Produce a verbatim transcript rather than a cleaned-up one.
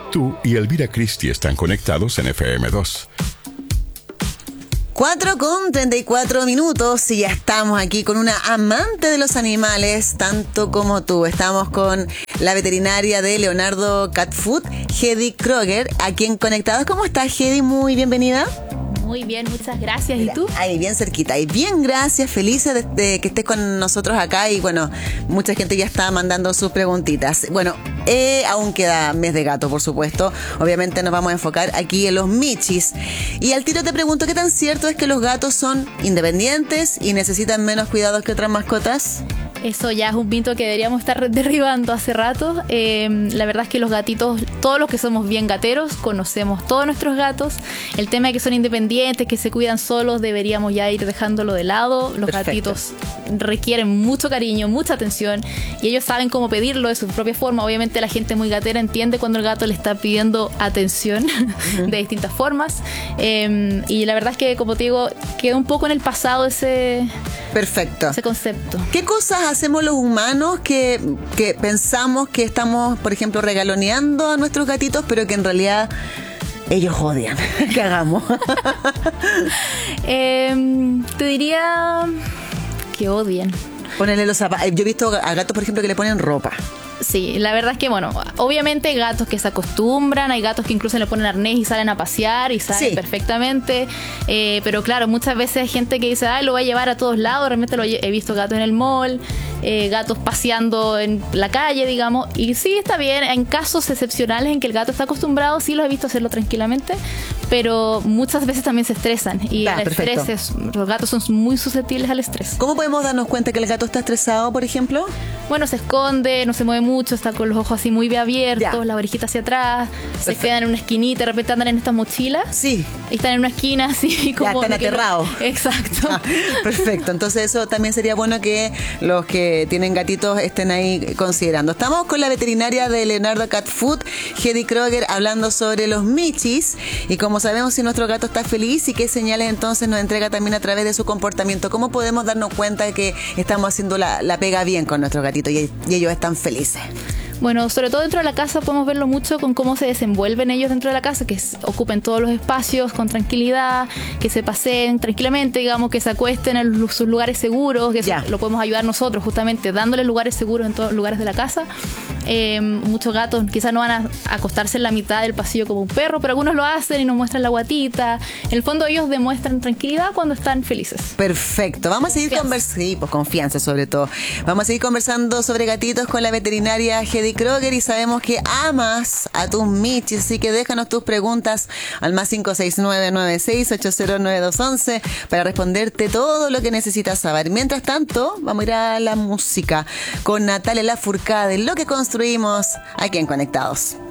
Tú y Elvira Christie están conectados en F M dos. cuatro con treinta y cuatro minutos y ya estamos aquí con una amante de los animales, tanto como tú. Estamos con la veterinaria de Leonardo Cat Food, Hedy Kroeger, aquí en Conectados. ¿Cómo estás, Hedy? Muy bienvenida. Muy bien, muchas gracias. ¿Y tú? Ahí, bien cerquita. Y bien, gracias. Felices de, de que estés con nosotros acá. Y bueno, mucha gente ya está mandando sus preguntitas. Bueno, eh, aún queda mes de gato, por supuesto. Obviamente nos vamos a enfocar aquí en los michis. Y al tiro te pregunto, ¿qué tan cierto es que los gatos son independientes y necesitan menos cuidados que otras mascotas? Eso ya es un mito que deberíamos estar derribando hace rato. Eh, la verdad es que los gatitos, todos los que somos bien gateros, conocemos todos nuestros gatos. El tema de que son independientes, que se cuidan solos, deberíamos ya ir dejándolo de lado. Los Perfecto. Gatitos requieren mucho cariño, mucha atención y ellos saben cómo pedirlo de su propia forma. Obviamente la gente muy gatera entiende cuando el gato le está pidiendo atención uh-huh. de distintas formas. Eh, y la verdad es que, como te digo, quedó un poco en el pasado ese... Perfecto. Ese concepto. ¿Qué cosas hacemos los humanos que, que pensamos que estamos, por ejemplo, regaloneando a nuestros gatitos, pero que en realidad ellos odian que hagamos? eh, te diría que odian. Ponerle los zapatos. Yo he visto a gatos, por ejemplo, que le ponen ropa. Sí, la verdad es que, bueno, obviamente hay gatos que se acostumbran, hay gatos que incluso le ponen arnés y salen a pasear y salen sí. perfectamente, eh, pero claro, muchas veces hay gente que dice, ay, lo voy a llevar a todos lados. Realmente lo he visto gatos en el mall, eh, gatos paseando en la calle, digamos, y sí, está bien, en casos excepcionales en que el gato está acostumbrado, sí los he visto hacerlo tranquilamente, pero muchas veces también se estresan y ah, el estrés es, los gatos son muy susceptibles al estrés. ¿Cómo podemos darnos cuenta que el gato está estresado, por ejemplo? Bueno, se esconde, no se mueve mucho, está con los ojos así muy abiertos, ya. la orejita hacia atrás, Perfecto. Se quedan en una esquinita, de repente andan en estas mochilas. Sí. Y están en una esquina así como... Ya están aterrados. No... Exacto. Ah, perfecto, entonces eso también sería bueno que los que tienen gatitos estén ahí considerando. Estamos con la veterinaria de Leonardo Cat Food, Hedy Kroeger, hablando sobre los michis y como sabemos si nuestro gato está feliz y qué señales entonces nos entrega también a través de su comportamiento. ¿Cómo podemos darnos cuenta de que estamos haciendo la, la pega bien con nuestros gatitos y, y ellos están felices? Bueno, sobre todo dentro de la casa podemos verlo mucho con cómo se desenvuelven ellos dentro de la casa, que s- ocupen todos los espacios con tranquilidad, que se paseen tranquilamente, digamos, que se acuesten en los, sus lugares seguros, que eso lo podemos ayudar nosotros justamente dándoles lugares seguros en todos los lugares de la casa. Eh, muchos gatos quizás no van a acostarse en la mitad del pasillo como un perro, pero algunos lo hacen y nos muestran la guatita. En el fondo ellos demuestran tranquilidad cuando están felices. Perfecto, vamos a seguir conversando, sí, pues confianza sobre todo. Vamos a seguir conversando sobre gatitos con la veterinaria Hedy Kroeger y sabemos que amas a tus michis, así que déjanos tus preguntas al más cinco seis nueve nueve seis ocho cero nueve dos once para responderte todo lo que necesitas saber. Mientras tanto, vamos a ir a la música con Natalia Lafourcade, lo que construimos aquí en Conectados.